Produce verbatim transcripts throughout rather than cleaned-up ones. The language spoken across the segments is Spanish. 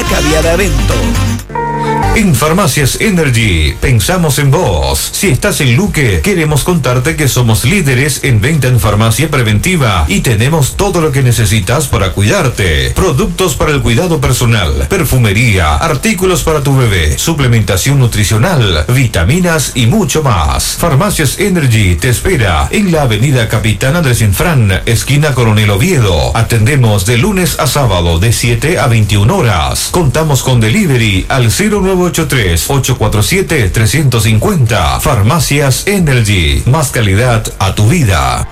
Arcadia de Avento. En Farmacias Energy, pensamos en vos. Si estás en Luque, queremos contarte que somos líderes en venta en farmacia preventiva y tenemos todo lo que necesitas para cuidarte. Productos para el cuidado personal, perfumería, artículos para tu bebé, suplementación nutricional, vitaminas y mucho más. Farmacias Energy te espera en la avenida Capitán Andrés Infran, esquina Coronel Oviedo. Atendemos de lunes a sábado de siete a veintiuna horas. Contamos con delivery al cero nueve ocho tres, ocho cuatro siete, tres cinco cero. Farmacias Energy. Más calidad a tu vida.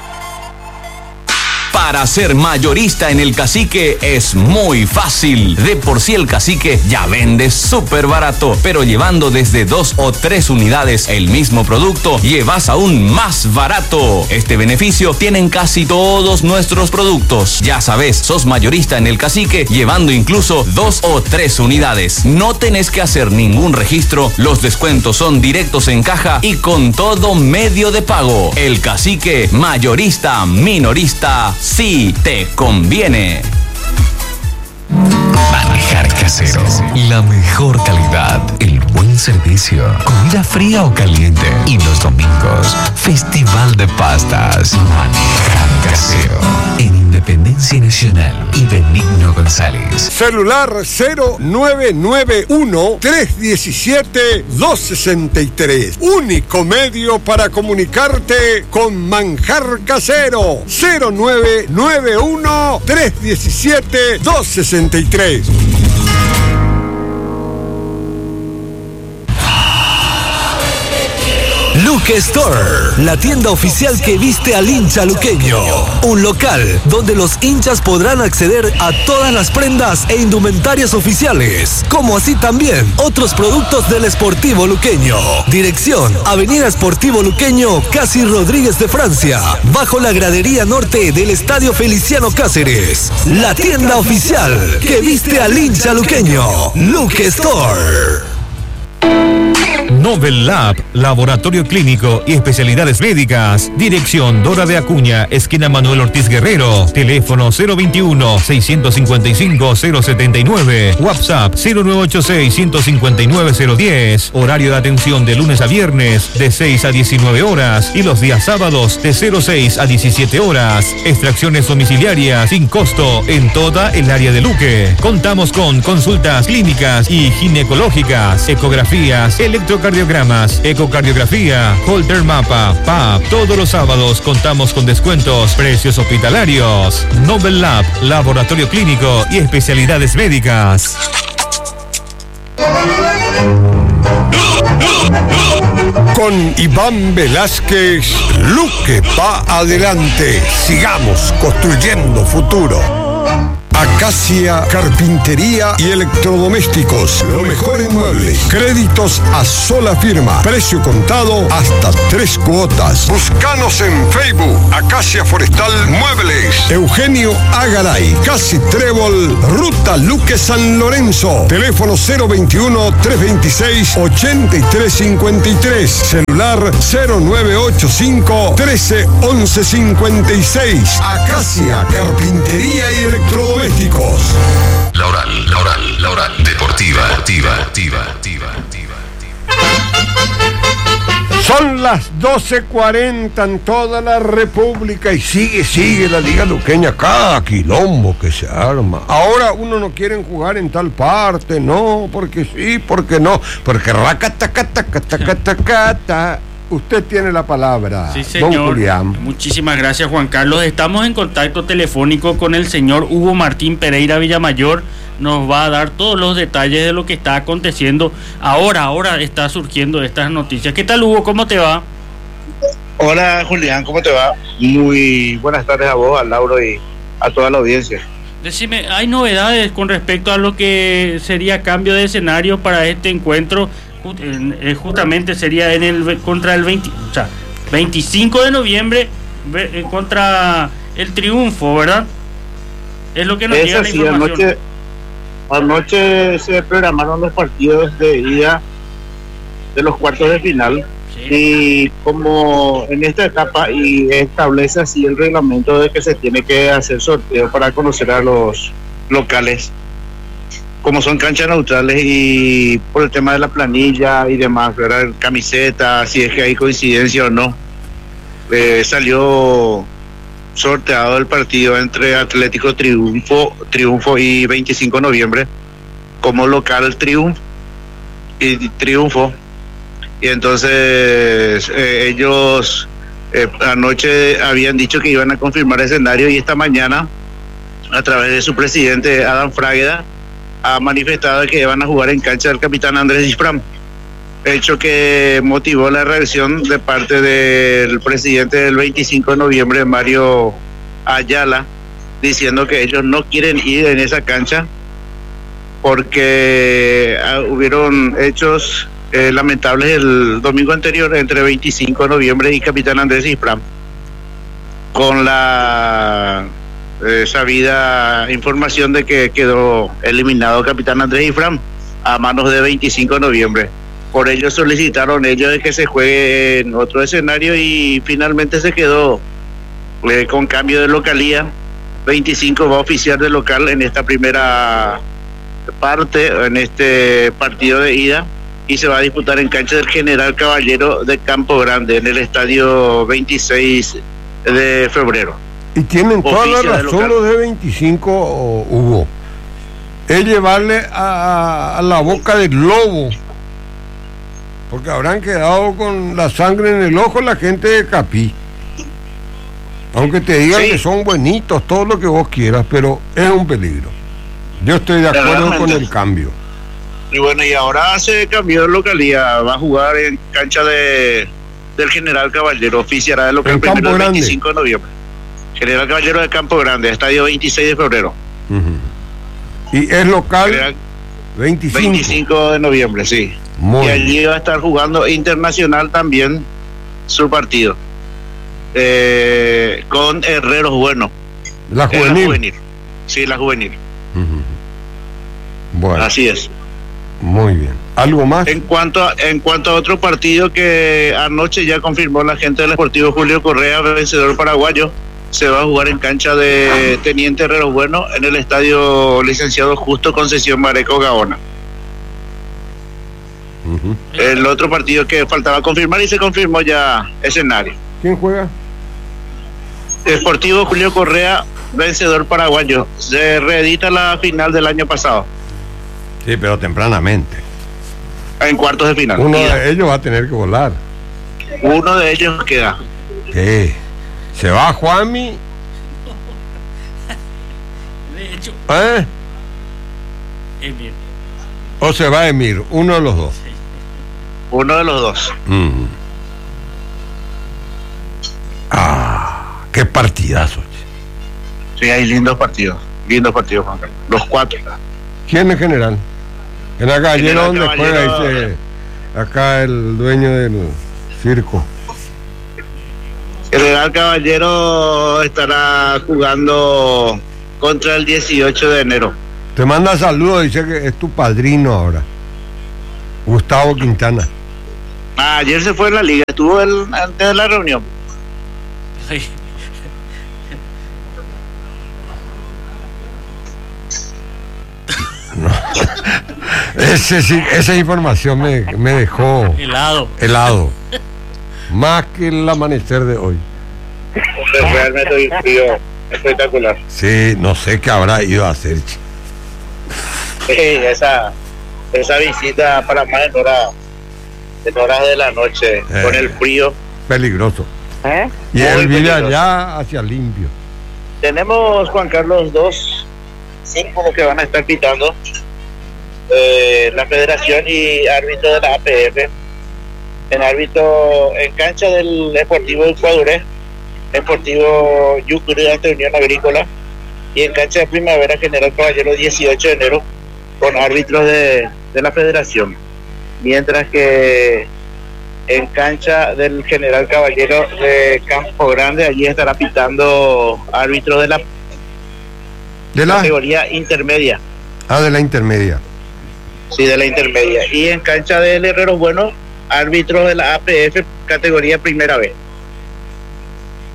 Para ser mayorista en El Cacique es muy fácil. De por sí El Cacique ya vende súper barato, pero llevando desde dos o tres unidades el mismo producto, llevas aún más barato. Este beneficio tienen casi todos nuestros productos. Ya sabes, sos mayorista en El Cacique llevando incluso dos o tres unidades. No tenés que hacer ningún registro, los descuentos son directos en caja y con todo medio de pago. El Cacique, mayorista, minorista, sí te conviene. Manjar Casero, la mejor calidad, el buen servicio, comida fría o caliente. Y los domingos, Festival de Pastas. Manjar Casero, en Independencia Nacional y Benigno González. Celular cero nueve nueve uno, tres uno siete, dos seis tres. Único medio para comunicarte con Manjar Casero. cero nueve nueve uno, tres uno siete, dos seis tres. Luque Store, la tienda oficial que viste al hincha luqueño. Un local donde los hinchas podrán acceder a todas las prendas e indumentarias oficiales, como así también otros productos del Sportivo Luqueño. Dirección: Avenida Sportivo Luqueño, Casi Rodríguez de Francia, bajo la gradería norte del Estadio Feliciano Cáceres. La tienda oficial que viste al hincha luqueño. Luque Store. Novel Lab, laboratorio clínico y especialidades médicas. Dirección: Dora de Acuña, esquina Manuel Ortiz Guerrero. Teléfono cero veintiuno, seiscientos cincuenta y cinco, cero setenta y nueve. WhatsApp cero nueve ocho seis, ciento cincuenta y nueve, cero diez. Horario de atención de lunes a viernes de seis a diecinueve horas y los días sábados de cero seis a diecisiete horas. Extracciones domiciliarias sin costo en toda el área de Luque. Contamos con consultas clínicas y ginecológicas, ecografías, electrocardiogramas, ecocardiografía, Holter Mapa, P A P. Todos los sábados contamos con descuentos, precios hospitalarios. Novel Lab, laboratorio clínico y especialidades médicas. Con Iván Velázquez, Luque va adelante. Sigamos construyendo futuro. Acacia Carpintería y Electrodomésticos. Lo mejor en muebles. Créditos a sola firma. Precio contado hasta tres cuotas. Búscanos en Facebook. Acacia Forestal Muebles. Eugenio Agaray. Casi Trébol. Ruta Luque San Lorenzo. Teléfono cero veintiuno, trescientos veintiséis, ochenta y tres cincuenta y tres. Celular cero nueve ocho cinco, trece, once cincuenta y seis. Acacia Carpintería y Electrodomésticos. La Oral, La Oral, La Oral Deportiva, Deportiva, Deportiva, Deportiva, Deportiva. Son las doce cuarenta en toda la República y sigue, sigue la Liga Luqueña, cada quilombo que se arma. Ahora uno no quieren jugar en tal parte, no, porque sí, porque no, porque racatacatacatacatacata. Usted tiene la palabra, sí, señor. Don Julián. Muchísimas gracias, Juan Carlos. Estamos en contacto telefónico con el señor Hugo Martín Pereira Villamayor. Nos va a dar todos los detalles de lo que está aconteciendo. Ahora, ahora está surgiendo estas noticias. ¿Qué tal, Hugo? ¿Cómo te va? Hola, Julián, ¿cómo te va? Muy buenas tardes a vos, a Lauro y a toda la audiencia. Decime, ¿hay novedades con respecto a lo que sería cambio de escenario para este encuentro? Justamente sería en el contra el veinte, o sea, veinticinco de noviembre contra el Triunfo, ¿verdad? Es lo que nos llega la información. Anoche, anoche se programaron los partidos de ida de los cuartos de final. Sí. Y como en esta etapa y establece así el reglamento de que se tiene que hacer sorteo para conocer a los locales. como son canchas neutrales y por el tema de la planilla y demás, ¿verdad? Camiseta, si es que hay coincidencia o no, eh, salió sorteado el partido entre Atlético Triunfo, Triunfo y veinticinco de noviembre, como local Triunfo y Triunfo, y entonces eh, ellos eh, anoche habían dicho que iban a confirmar el escenario, y esta mañana a través de su presidente Adam Fragueda ha manifestado que van a jugar en cancha del capitán Andrés Isfram, hecho que motivó la reacción de parte del presidente del veinticinco de noviembre, Mario Ayala, diciendo que ellos no quieren ir en esa cancha porque uh, hubieron hechos eh, lamentables el domingo anterior entre veinticinco de noviembre y capitán Andrés Isfram, con la eh, sabida información de que quedó eliminado capitán Andrés Isfram a manos de veinticinco de noviembre. Por ello solicitaron ellos de que se juegue en otro escenario y finalmente se quedó eh, con cambio de localía. veinticinco va a oficiar de local en esta primera parte, en este partido de ida, y se va a disputar en cancha del General Caballero de Campo Grande, en el estadio veintiséis de febrero. Y tienen toda la razón los de veinticinco, oh, Hugo. Es llevarle a, a la boca del lobo, porque habrán quedado con la sangre en el ojo la gente de Capí. Aunque te digan sí, que son buenitos, todo lo que vos quieras, pero es un peligro. Yo estoy de acuerdo Realmente. con el cambio. Y bueno, y ahora se cambió de localidad, va a jugar en cancha de del General Caballero, oficiará de local primero el veinticinco de noviembre. General Caballero de Campo Grande, estadio veintiséis de febrero. Uh-huh. Y es local General veinticinco. veinticinco de noviembre, sí. Muy y allí bien. Va a estar jugando Internacional también su partido. Eh, con Herreros Bueno. La juvenil. La juvenil. Sí, la juvenil. Uh-huh. Bueno. Así es. Muy bien. ¿Algo más? En cuanto a, en cuanto a otro partido que anoche ya confirmó la gente del Sportivo Julio Correa, vencedor paraguayo, se va a jugar en cancha de Teniente Herreros Bueno en el estadio Licenciado Justo Concesión Mareco Gaona. Uh-huh. El otro partido que faltaba confirmar y se confirmó ya escenario. ¿Quién juega? Sportivo Julio Correa, vencedor paraguayo. Se reedita la final del año pasado. Sí, pero tempranamente. En cuartos de final. Uno de ellos va a tener que volar. Uno de ellos queda. ¿Qué? ¿Se va Juanmi? De hecho. ¿Eh? Emir. ¿O se va Emir? Uno de los dos. Sí. Uno de los dos. Mm. Ah, qué partidazo. Sí, hay lindos partidos. Lindos partidos, Juan Carlos. Los cuatro. ¿Quién es general? En la Caballero, donde juega, dice acá el dueño del circo. General Caballero estará jugando contra el dieciocho de enero. Te manda saludos, dice que es tu padrino ahora, Gustavo Quintana. Ah, ayer se fue en la liga, estuvo el, antes de la reunión. Sí. No. Ese, sí, esa información me, me dejó helado. helado. Más que el amanecer de hoy. Realmente un frío espectacular. Sí, no sé qué habrá ido a hacer. Sí, esa, esa visita a Panamá en horas, en horas de la noche, eh, con el frío. Peligroso. ¿Eh? Y Muy él vive allá hacia Limpio. Tenemos, Juan Carlos, dos, cinco que van a estar pitando. Eh, la federación y árbitro de la A P F. En árbitro en cancha del Deportivo Ecuador, Deportivo Yucuri ante Unión Agrícola, y en cancha de Primavera General Caballero dieciocho de enero con árbitros de, de la federación, mientras que en cancha del General Caballero de Campo Grande allí estará pitando árbitros de la, de la categoría intermedia. Ah, de la intermedia. Sí, de la intermedia. Y en cancha del Herreros Bueno, árbitros de la A P F categoría primera B.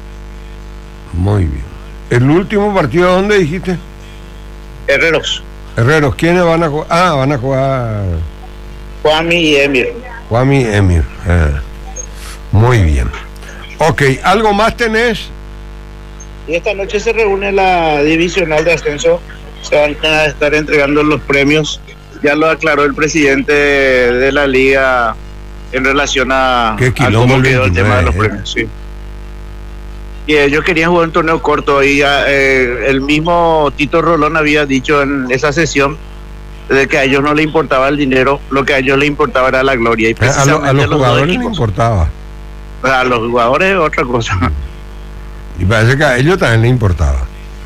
Muy bien. ¿El último partido dónde dijiste? Herreros. Herreros, ¿quiénes van a jugar? Ah, van a jugar Juanmi y Emir. Juanmi y Emir. Ah, muy bien. Ok, ¿algo más tenés? Y esta noche se reúne la divisional de ascenso. Se van a estar entregando los premios. Ya lo aclaró el presidente de la liga en relación a, Qué a quilombo cómo el quedó el tema de los veintinueve, premios. Sí. Y ellos querían jugar un torneo corto y eh, el mismo Tito Rolón había dicho en esa sesión de que a ellos no les importaba el dinero, lo que a ellos les importaba era la gloria. Y A, lo- a precisamente los los dos jugadores les equipos, importaba. a los jugadores es otra cosa. Y parece que a ellos también les importaba.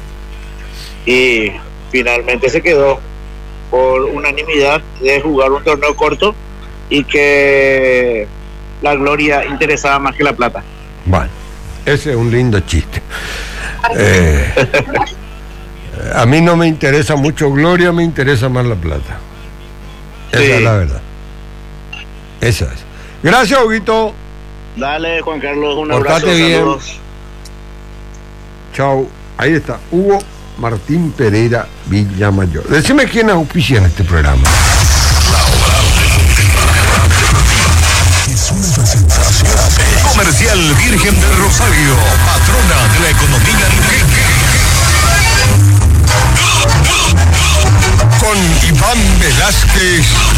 Y finalmente se quedó por unanimidad de jugar un torneo corto y que la gloria interesaba más que la plata. Bueno, ese es un lindo chiste. Eh, a mí no me interesa mucho gloria, me interesa más la plata. Esa Sí. es la verdad. Esa es. Gracias, Huguito. Dale, Juan Carlos, un Portate abrazo. bien. Saludos. Chao. Ahí está, Hugo Martín Pereira Villamayor. Decime quién auspicia en este programa. Es una presentación de Comercial Virgen del Rosario, patrona de la economía luqueña. Con Iván Velázquez